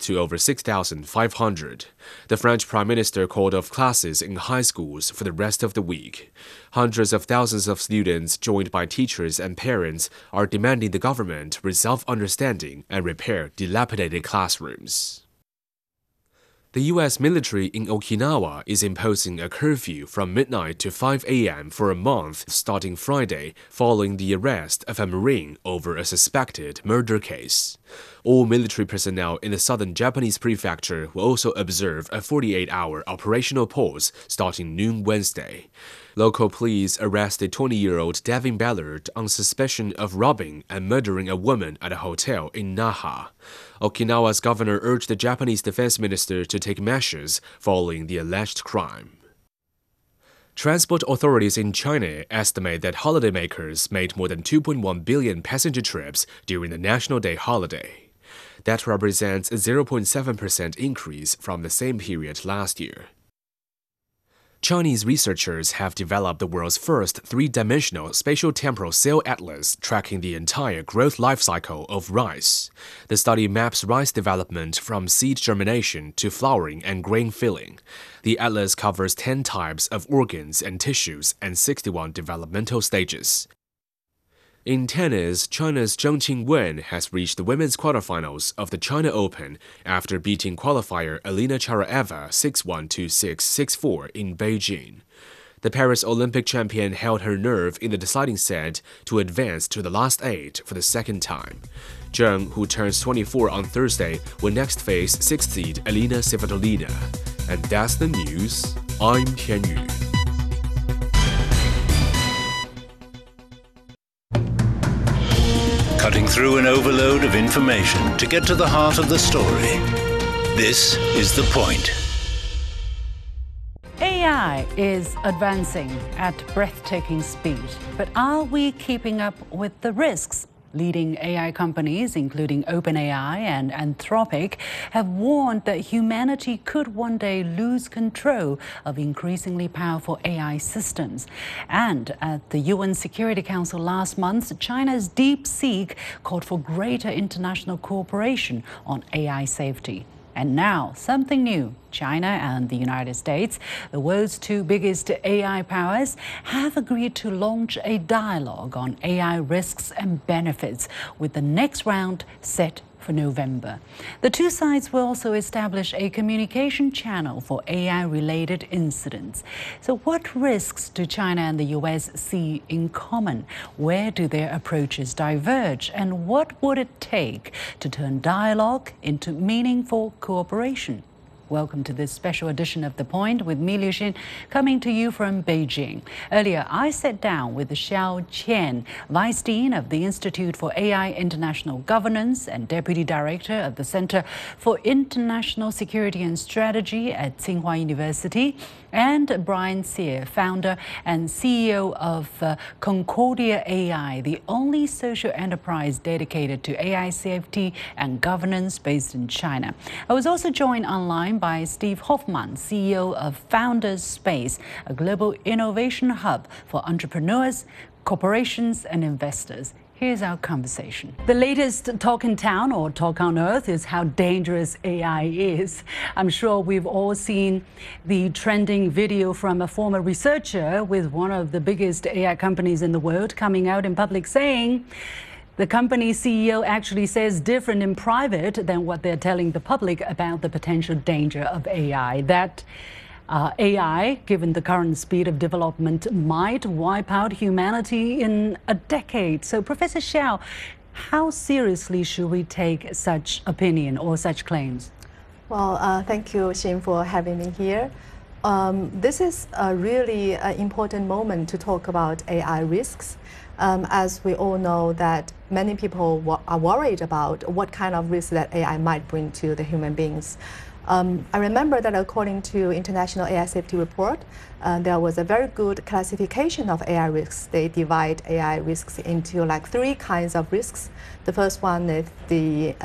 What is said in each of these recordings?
to over 6,500. The French Prime Minister called off classes in high schools for the rest of the week. Hundreds of thousands of students, joined by teachers and parents, are demanding the government resolve understanding and repair dilapidated classrooms. The U.S. military in Okinawa is imposing a curfew from midnight to 5 a.m. for a month starting Friday, following the arrest of a Marine over a suspected murder case. All military personnel in the southern Japanese prefecture will also observe a 48-hour operational pause starting noon Wednesday. Local police arrested 20-year-old Devin Ballard on suspicion of robbing and murdering a woman at a hotel in Naha. Okinawa's governor urged the Japanese defense minister to take measures following the alleged crime. Transport authorities in China estimate that holidaymakers made more than 2.1 billion passenger trips during the National Day holiday. That represents a 0.7% increase from the same period last year. Chinese researchers have developed the world's first three-dimensional spatial-temporal cell atlas tracking the entire growth life cycle of rice. The study maps rice development from seed germination to flowering and grain filling. The atlas covers 10 types of organs and tissues and 61 developmental stages. In tennis, China's Zheng Qinwen has reached the women's quarterfinals of the China Open after beating qualifier Elena Charaeva 6-1 to 6-6-4 in Beijing. The Paris Olympic champion held her nerve in the deciding set to advance to the last 8 for the second time. Zheng, who turns 24 on Thursday, will next face 6th seed Elena Svitolina. And that's the news. I'm Tian Yu. Cutting through an overload of information to get to the heart of the story. This is The Point. AI is advancing at breathtaking speed, but are we keeping up with the risks? Leading AI companies, including OpenAI and Anthropic, have warned that humanity could one day lose control of increasingly powerful AI systems. And at the UN Security Council last month, China's DeepSeek called for greater international cooperation on AI safety. And now, something new. China and the United States, the world's two biggest AI powers, have agreed to launch a dialogue on AI risks and benefits, with the next round set for November. The two sides will also establish a communication channel for AI-related incidents. So what risks do China and the US see in common? Where do their approaches diverge? And what would it take to turn dialogue into meaningful cooperation? Welcome to this special edition of The Point with me, Liu Xin, coming to you from Beijing. Earlier, I sat down with Xiao Qian, Vice Dean of the Institute for AI International Governance and Deputy Director of the Center for International Security and Strategy at Tsinghua University, and Brian Xie, founder and CEO of Concordia AI, the only social enterprise dedicated to AI safety and governance based in China. I was also joined online by Steve Hoffman, CEO of Founders Space, a global innovation hub for entrepreneurs, corporations, and investors. Here's our conversation. The latest talk in town, or talk on earth, is how dangerous AI is. I'm sure we've all seen the trending video from a former researcher with one of the biggest AI companies in the world coming out in public saying the company CEO actually says different in private than what they're telling the public about the potential danger of AI. That AI, given the current speed of development, might wipe out humanity in a decade. So, Professor Xiao, how seriously should we take such opinion or such claims? Well, thank you, Xin, for having me here. This is a really important moment to talk about AI risks. As we all know that many people are worried about what kind of risks that AI might bring to the human beings. I remember that according to International AI Safety Report, there was a very good classification of AI risks. They divide AI risks into like 3 kinds of risks. The first one is the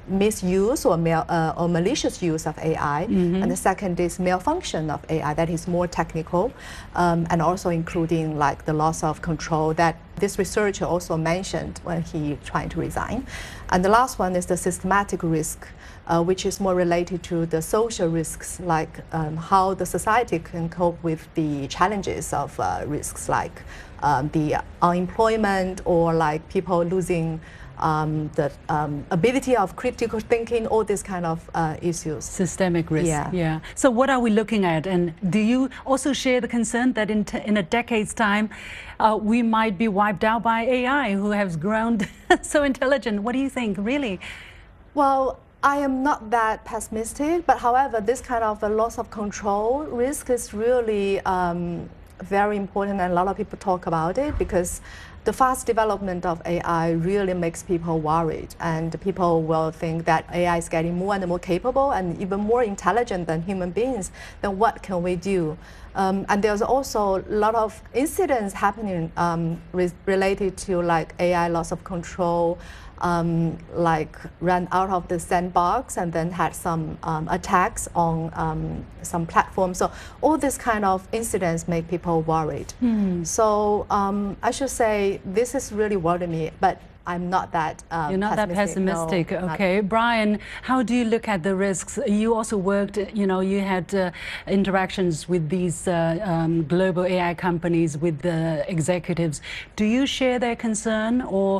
misuse or malicious use of AI, and the second is malfunction of AI that is more technical, and also including like the loss of control that this researcher also mentioned when he trying to resign. And the last one is the systematic risk, which is more related to the social risks, like how the society can cope with the challenges of risks like the unemployment or like people losing the ability of critical thinking, all these kind of issues. Systemic risk, Yeah. So what are we looking at? And do you also share the concern that in a decade's time, we might be wiped out by AI, who has grown so intelligent? What do you think, really? Well, I am not that pessimistic, but however, this kind of a loss of control risk is really very important, and a lot of people talk about it because the fast development of AI really makes people worried, and people will think that AI is getting more and more capable and even more intelligent than human beings. Then what can we do? And there's also a lot of incidents happening related to like AI loss of control, like ran out of the sandbox and then had some attacks on some platforms. So all these kind of incidents make people worried. So I should say this is really worrying me, but I'm not that You're not that pessimistic. No, okay. Brian, how do you look at the risks? You also worked, you had interactions with these global AI companies, with the executives. Do you share their concern, or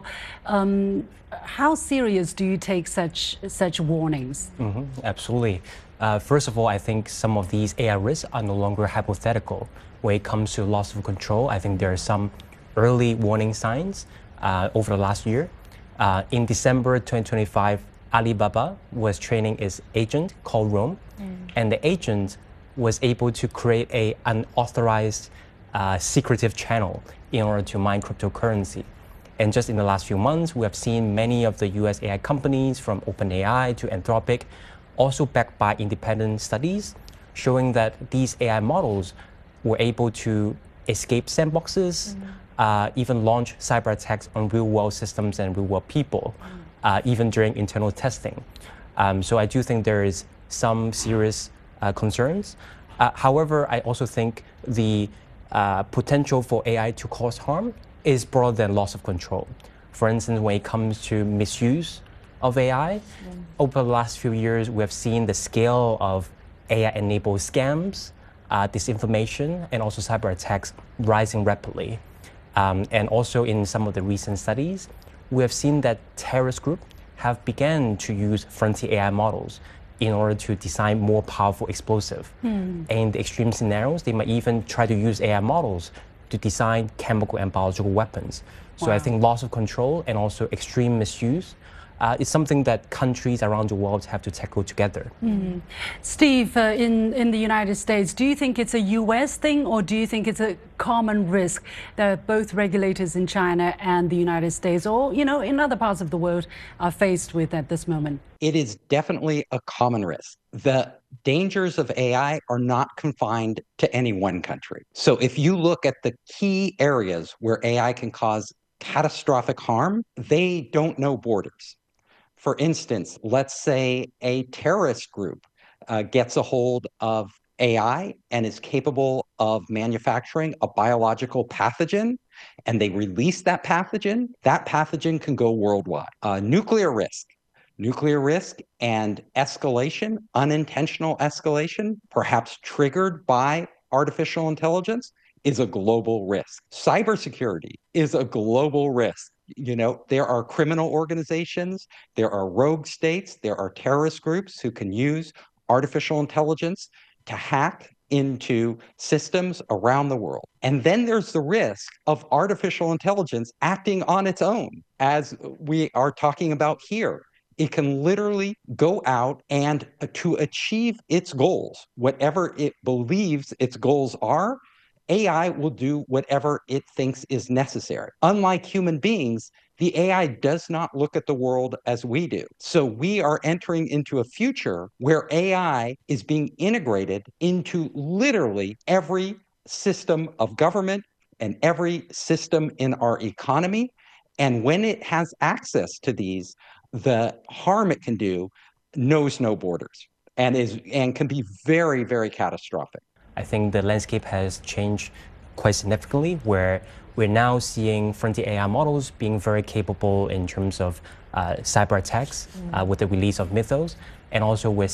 how serious do you take such warnings? Absolutely. First of all, I think some of these AI risks are no longer hypothetical. When it comes to loss of control, I think there are some early warning signs over the last year. In December 2025, Alibaba was training its agent called Rome, and the agent was able to create an unauthorized secretive channel in order to mine cryptocurrency. And just in the last few months, we have seen many of the US AI companies, from OpenAI to Anthropic, also backed by independent studies, showing that these AI models were able to escape sandboxes, even launch cyber attacks on real-world systems and real-world people, even during internal testing. So I do think there is some serious concerns. However, I also think the potential for AI to cause harm is broader than loss of control. For instance, when it comes to misuse of AI, over the last few years, we have seen the scale of AI-enabled scams, disinformation, and also cyber attacks rising rapidly. And also in some of the recent studies, we have seen that terrorist groups have begun to use frontier AI models in order to design more powerful explosives. And in the extreme scenarios, they might even try to use AI models to design chemical and biological weapons. So I think loss of control and also extreme misuse is something that countries around the world have to tackle together. Steve, in the United States, do you think it's a US thing, or do you think it's a common risk that both regulators in China and the United States, or in other parts of the world, are faced with at this moment? It is definitely a common risk. The dangers of AI are not confined to any one country. So if you look at the key areas where AI can cause catastrophic harm, they don't know borders. For instance, let's say a terrorist group gets a hold of AI and is capable of manufacturing a biological pathogen, and they release that pathogen can go worldwide. Nuclear risk and escalation, unintentional escalation, perhaps triggered by artificial intelligence, is a global risk. Cybersecurity is a global risk. There are criminal organizations, there are rogue states, there are terrorist groups who can use artificial intelligence to hack into systems around the world. And then there's the risk of artificial intelligence acting on its own, as we are talking about here. It can literally go out and to achieve its goals, whatever it believes its goals are, AI will do whatever it thinks is necessary. Unlike human beings, the AI does not look at the world as we do. So we are entering into a future where AI is being integrated into literally every system of government and every system in our economy. And when it has access to these, the harm it can do knows no borders and can be very, very catastrophic. I think the landscape has changed quite significantly, where we're now seeing frontier AI models being very capable in terms of cyber attacks with the release of Mythos, and also we're